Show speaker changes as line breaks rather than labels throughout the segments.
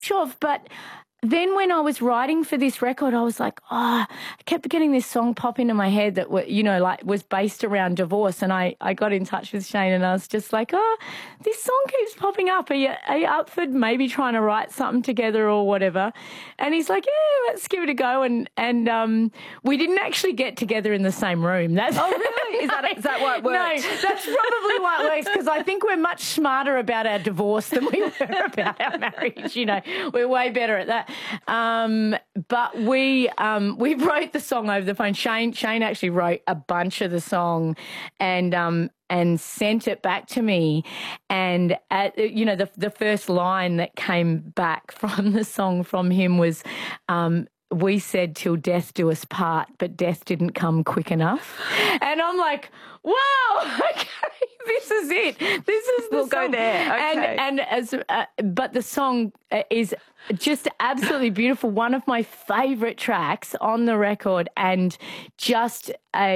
much of, but then when I was writing for this record, I was like, I kept getting this song pop into my head that, was based around divorce. And I got in touch with Shane and I was just like, this song keeps popping up. Are you up for maybe trying to write something together or whatever? And he's like, yeah, let's give it a go. And we didn't actually get together in the same room.
Really? Is that why it worked?
No, that's probably why it works, because I think we're much smarter about our divorce than we were about our marriage. We're way better at that. But we wrote the song over the phone. Shane actually wrote a bunch of the song and sent it back to me. And the first line that came back from the song from him was, we said till death do us part, but death didn't come quick enough. And I'm like, wow, okay, this is it. This is the
We'll
song.
go there. Okay.
But the song is just absolutely beautiful. One of my favourite tracks on the record, and just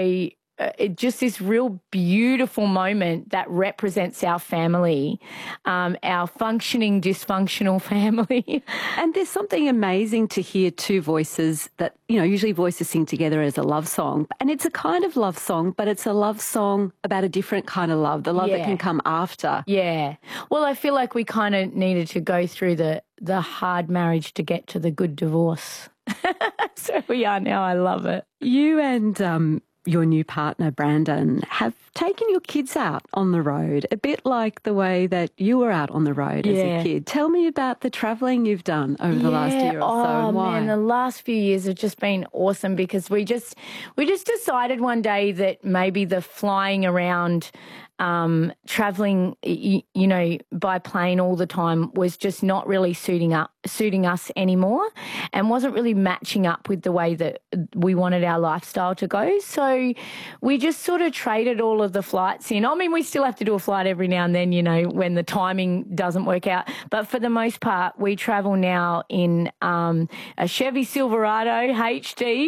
this real beautiful moment that represents our family, our functioning, dysfunctional family.
And there's something amazing to hear two voices that, usually voices sing together as a love song. And it's a kind of love song, but it's a love song about a different kind of love, the love that can come after.
Yeah. Well, I feel like we kind of needed to go through the hard marriage to get to the good divorce. So we are now. I love it.
You and your new partner, Brandon, have taken your kids out on the road, a bit like the way that you were out on the road as a kid. Tell me about the travelling you've done over the last year or so.
Oh,
and why?
man, the last few years have just been awesome, because we just decided one day that maybe the flying around, traveling, by plane all the time was just not really suiting us anymore, and wasn't really matching up with the way that we wanted our lifestyle to go. So we just sort of traded all of the flights in. I mean, we still have to do a flight every now and then, when the timing doesn't work out. But for the most part, we travel now in a Chevy Silverado HD,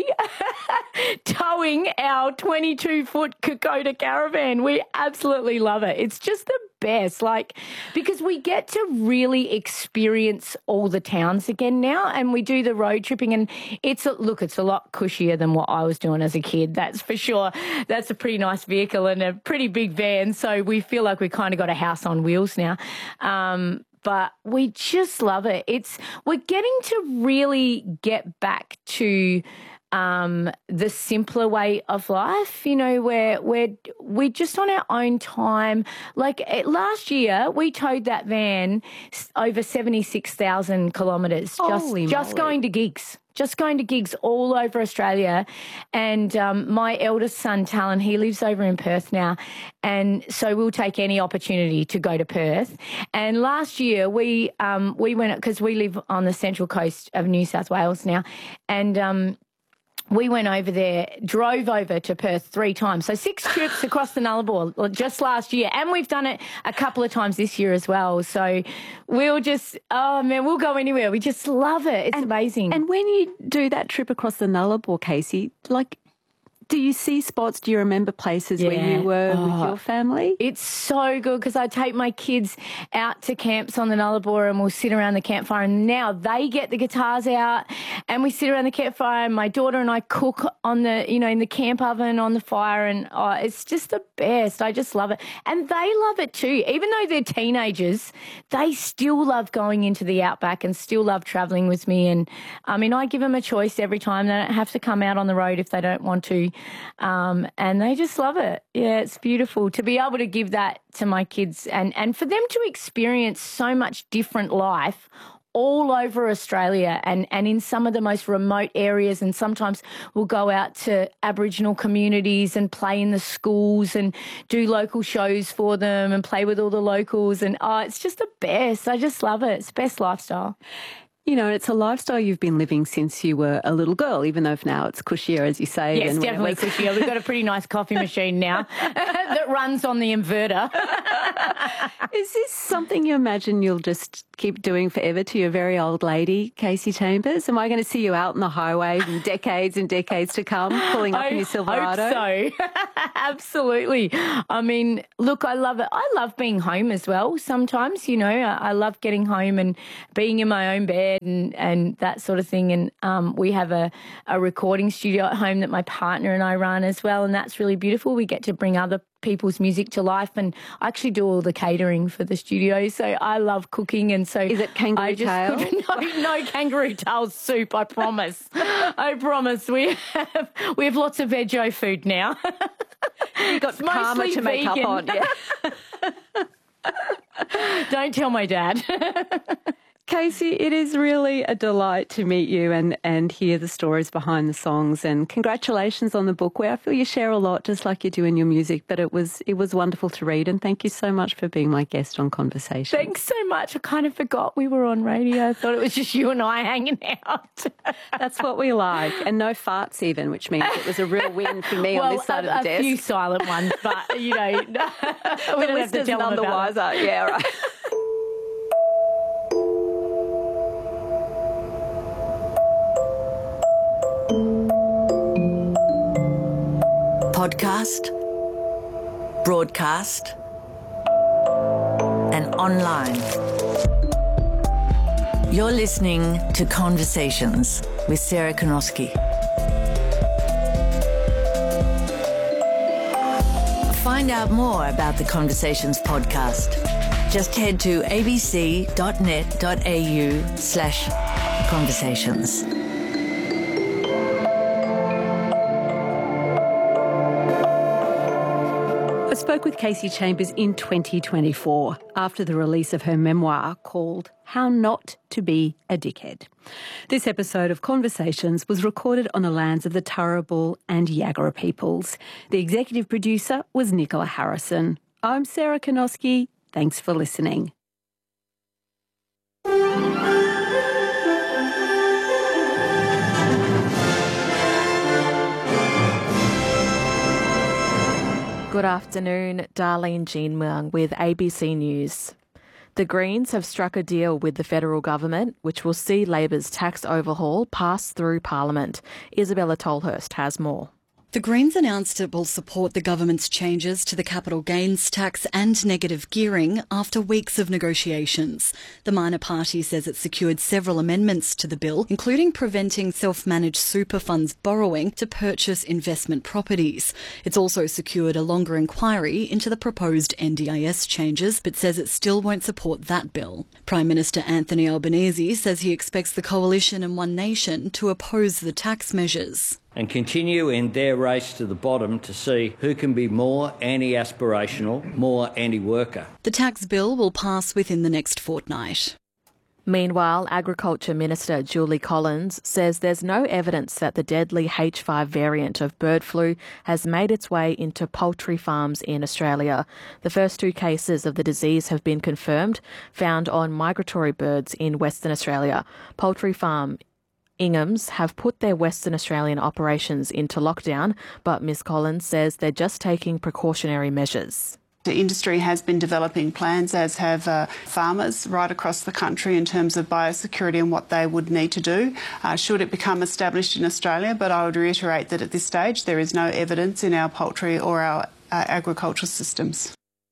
towing our 22-foot Kokoda caravan. We absolutely love it. It's just the best, because we get to really experience all the towns again now, and we do the road tripping, and it's a lot cushier than what I was doing as a kid, that's for sure. That's a pretty nice vehicle and a pretty big van, so we feel like we kind of got a house on wheels now. But we just love it. We're getting to really get back to the simpler way of life, where we're just on our own time. Last year, we towed that van over 76,000 kilometres just going to gigs. Just going to gigs all over Australia. And my eldest son, Talon, he lives over in Perth now. And so we'll take any opportunity to go to Perth. And last year we went, because we live on the central coast of New South Wales now, and we went over there, drove over to Perth 3 times. So 6 trips across the Nullarbor just last year. And we've done it a couple of times this year as well. So we'll go anywhere. We just love it. It's amazing.
And when you do that trip across the Nullarbor, Casey, do you see spots? Do you remember places where you were with your family?
It's so good, because I take my kids out to camps on the Nullarbor and we'll sit around the campfire, and now they get the guitars out and we sit around the campfire, and my daughter and I cook on the, in the camp oven on the fire, and it's just the best. I just love it. And they love it too. Even though they're teenagers, they still love going into the outback and still love travelling with me. And I mean, I give them a choice every time. They don't have to come out on the road if they don't want to. And they just love it. Yeah, it's beautiful to be able to give that to my kids, and for them to experience so much different life all over Australia, and in some of the most remote areas. And sometimes we'll go out to Aboriginal communities and play in the schools and do local shows for them and play with all the locals. And it's just the best. I just love it. It's the best lifestyle.
It's a lifestyle you've been living since you were a little girl, even though now it's cushier, as you say.
Yes, definitely cushier. We've got a pretty nice coffee machine now that runs on the inverter.
Is this something you imagine you'll just keep doing forever to your very old lady, Casey Chambers? Am I going to see you out on the highway in decades and decades to come, pulling up in your Silverado?
I hope so. Absolutely. I mean, look, I love it. I love being home as well sometimes, I love getting home and being in my own bed bed and that sort of thing. And we have a recording studio at home that my partner and I run as well, and that's really beautiful. We get to bring other people's music to life, and I actually do all the catering for the studio, so I love cooking. And so
is it kangaroo tail?
No kangaroo tail soup, I promise. I promise. We have lots of veggie food now.
You got karma to make up on. Yeah.
Don't tell my dad.
Casey, it is really a delight to meet you and hear the stories behind the songs, and congratulations on the book, where I feel you share a lot, just like you do in your music, but it was wonderful to read, and thank you so much for being my guest on Conversations.
Thanks so much. I kind of forgot we were on radio. I thought it was just you and I hanging out.
That's what we like, and no farts even, which means it was a real win for me on this side of the desk.
A few silent ones, but, we don't have to tell them about it.
Yeah, right.
Podcast, broadcast, and online. You're listening to Conversations with Sarah Konoski. Find out more about the Conversations podcast. Just head to abc.net.au/conversations.
I spoke with Kasey Chambers in 2024 after the release of her memoir called How Not to Be a Dickhead. This episode of Conversations was recorded on the lands of the Turrbal and Yagara peoples. The executive producer was Nicola Harrison. I'm Sarah Konoski. Thanks for listening.
Good afternoon, Darlene Jean Muang with ABC News. The Greens have struck a deal with the federal government, which will see Labor's tax overhaul pass through Parliament. Isabella Tolhurst has more.
The Greens announced it will support the government's changes to the capital gains tax and negative gearing after weeks of negotiations. The minor party says it secured several amendments to the bill, including preventing self-managed super funds borrowing to purchase investment properties. It's also secured a longer inquiry into the proposed NDIS changes, but says it still won't support that bill. Prime Minister Anthony Albanese says he expects the Coalition and One Nation to oppose the tax measures
and continue in their race to the bottom to see who can be more anti-aspirational, more anti-worker.
The tax bill will pass within the next fortnight.
Meanwhile, Agriculture Minister Julie Collins says there's no evidence that the deadly H5 variant of bird flu has made its way into poultry farms in Australia. The first 2 cases of the disease have been confirmed, found on migratory birds in Western Australia. Poultry farm Inghams have put their Western Australian operations into lockdown, but Ms Collins says they're just taking precautionary measures.
The industry has been developing plans, as have farmers right across the country, in terms of biosecurity and what they would need to do should it become established in Australia. But I would reiterate that at this stage there is no evidence in our poultry or our agricultural systems.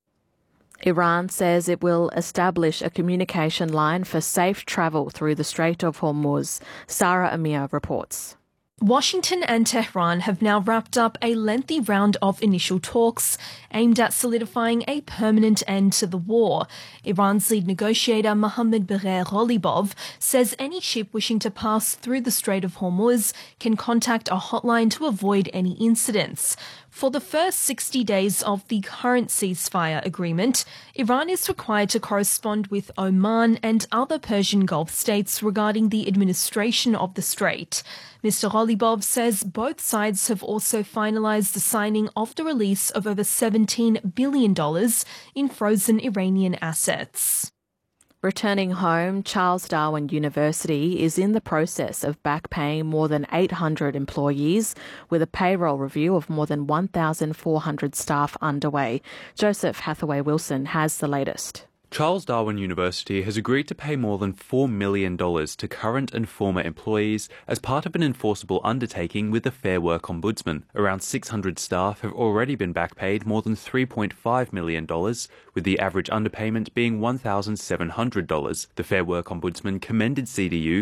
Iran says it will establish a communication line for safe travel through the Strait of Hormuz. Sarah Amir reports.
Washington and Tehran have now wrapped up a lengthy round of initial talks aimed at solidifying a permanent end to the war. Iran's lead negotiator Mohammad Bagher Ghalibaf says any ship wishing to pass through the Strait of Hormuz can contact a hotline to avoid any incidents. For the first 60 days of the current ceasefire agreement, Iran is required to correspond with Oman and other Persian Gulf states regarding the administration of the strait. Mr. Ghalibaf says both sides have also finalised the signing of the release of over $17 billion in frozen Iranian assets.
Returning home, Charles Darwin University is in the process of backpaying more than 800 employees, with a payroll review of more than 1,400 staff underway. Joseph Hathaway-Wilson has the latest.
Charles Darwin University has agreed to pay more than $4 million to current and former employees as part of an enforceable undertaking with the Fair Work Ombudsman. Around 600 staff have already been backpaid more than $3.5 million, with the average underpayment being $1,700. The Fair Work Ombudsman commended CDU